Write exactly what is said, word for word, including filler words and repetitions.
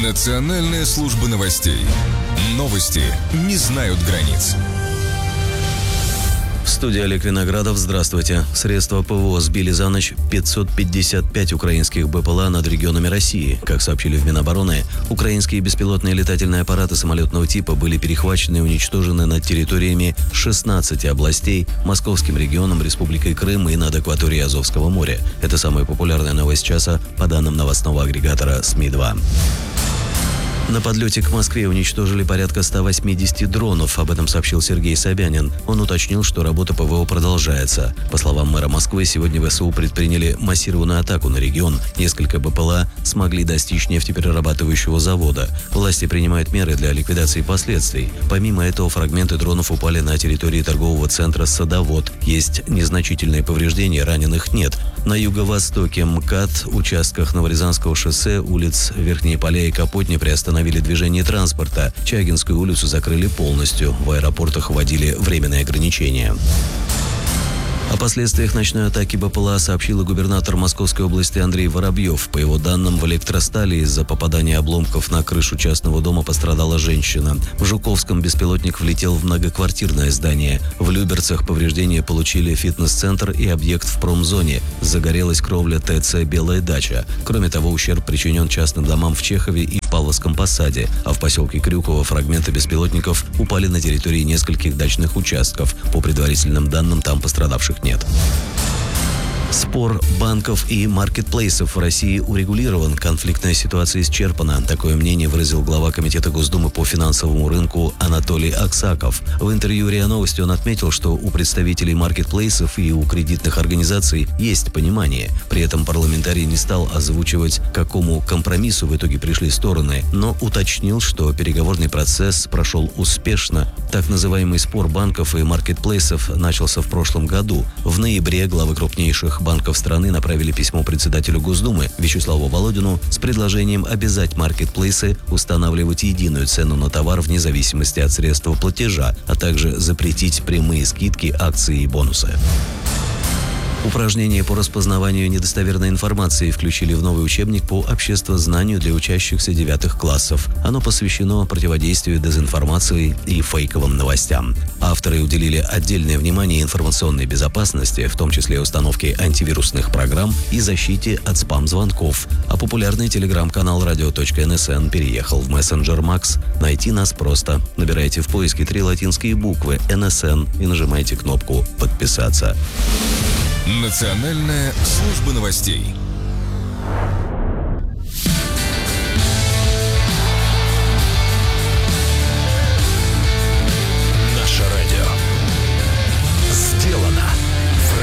Национальная служба новостей. Новости не знают границ. В студии Олег Виноградов. Здравствуйте. Средства ПВО сбили за ночь пятьсот пятьдесят пять украинских БПЛА над регионами России. Как сообщили в Минобороны, украинские беспилотные летательные аппараты самолетного типа были перехвачены и уничтожены над территориями шестнадцати областей, Московским регионом, Республикой Крым и над акваторией Азовского моря. Это самая популярная новость часа по данным новостного агрегатора СМИ два. На подлете к Москве уничтожили порядка ста восьмидесяти дронов, об этом сообщил Сергей Собянин. Он уточнил, что работа ПВО продолжается. По словам мэра Москвы, сегодня ВСУ предприняли массированную атаку на регион. Несколько БПЛА смогли достичь нефтеперерабатывающего завода. Власти принимают меры для ликвидации последствий. Помимо этого, фрагменты дронов упали на территории торгового центра «Садовод». Есть незначительные повреждения, раненых нет. На юго-востоке МКАД, участках Новорязанского шоссе, улиц Верхние Поля и Капотни приостановили движение транспорта. Чагинскую улицу закрыли полностью. В аэропортах вводили временные ограничения. О последствиях ночной атаки БПЛА сообщил и губернатор Московской области Андрей Воробьев. По его данным, в электростали из-за попадания обломков на крышу частного дома пострадала женщина. В Жуковском беспилотник влетел в многоквартирное здание. В Люберцах повреждения получили фитнес-центр и объект в промзоне. Загорелась кровля ТЦ «Белая дача». Кроме того, ущерб причинен частным домам в Чехове и в Павловском посаде. А в поселке Крюково фрагменты беспилотников упали на территории нескольких дачных участков. По предварительным данным, там пострадавших нет. Спор банков и маркетплейсов в России урегулирован. Конфликтная ситуация исчерпана. Такое мнение выразил глава Комитета Госдумы по финансовому рынку Анатолий Аксаков. В интервью РИА Новости он отметил, что у представителей маркетплейсов и у кредитных организаций есть понимание. При этом парламентарий не стал озвучивать, к какому компромиссу в итоге пришли стороны, но уточнил, что переговорный процесс прошел успешно. Так называемый спор банков и маркетплейсов начался в прошлом году. В ноябре главы крупнейших банков страны направили письмо председателю Госдумы Вячеславу Володину с предложением обязать маркетплейсы устанавливать единую цену на товар вне зависимости от средства платежа, а также запретить прямые скидки, акции и бонусы. Упражнения по распознаванию недостоверной информации включили в новый учебник по обществознанию для учащихся девятых классов. Оно посвящено противодействию дезинформации и фейковым новостям. Авторы уделили отдельное внимание информационной безопасности, в том числе установке антивирусных программ и защите от спам-звонков. А популярный телеграм-канал радио точка эн эс эн переехал в мессенджер Макс. Найти нас просто. Набирайте в поиске три латинские буквы эн эс эн и нажимайте кнопку «Подписаться». Национальная служба новостей.